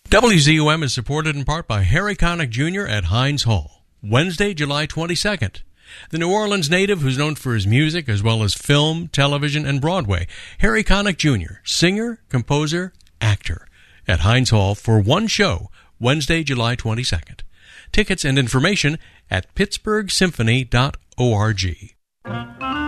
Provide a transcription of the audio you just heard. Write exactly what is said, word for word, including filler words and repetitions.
W Z U M is supported in part by Harry Connick Junior at Heinz Hall, Wednesday, July twenty-second. The New Orleans native, who's known for his music as well as film, television, and Broadway, Harry Connick Junior, singer, composer, actor, at Heinz Hall for one show, Wednesday, July twenty-second. Tickets and information at pittsburgh symphony dot org.